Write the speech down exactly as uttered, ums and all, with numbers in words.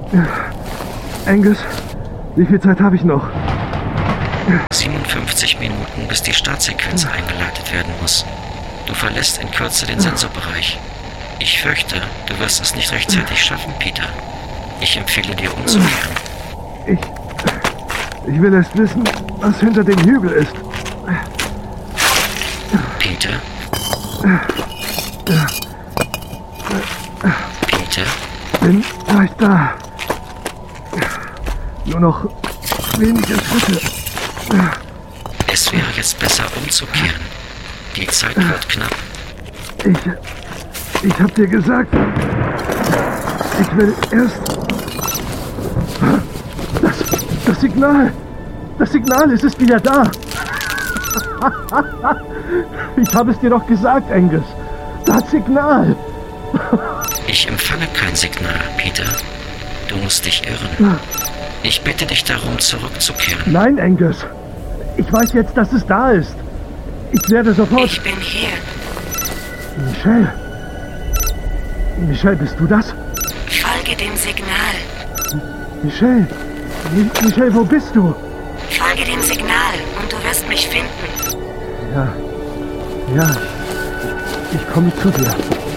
Angus, wie viel Zeit habe ich noch? siebenundfünfzig Minuten, bis die Startsequenz eingeleitet werden muss. Du verlässt in Kürze den Sensorbereich. Ich fürchte, du wirst es nicht rechtzeitig schaffen, Peter. Ich empfehle dir umzukehren. Ich... Ich will erst wissen, was hinter dem Hügel ist. Peter? Peter? Bin gleich da. Nur noch wenige Schritte. Es wäre jetzt besser umzukehren. Die Zeit wird knapp. Ich... Ich hab dir gesagt... Ich will erst... Das... Das Signal! Das Signal, es ist wieder da! Ich habe es dir doch gesagt, Angus. Das Signal! Ich empfange kein Signal, Peter. Du musst dich irren. Ich bitte dich darum, zurückzukehren. Nein, Angus. Ich weiß jetzt, dass es da ist. Ich werde sofort... Ich bin hier. Michelle. Michelle, bist du das? Folge dem Signal. Michelle. Mi- Michelle, wo bist du? Folge dem Signal und du wirst mich finden. Ja. Ja. Ich komme zu dir.